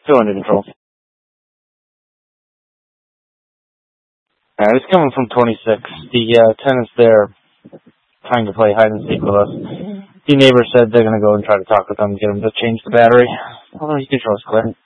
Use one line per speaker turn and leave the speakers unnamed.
Go into control. It's coming from 26. The tenant's there trying to play hide and seek with us. The neighbor said they're going to go and try to talk with them, get them to change the battery. Although he controls clear.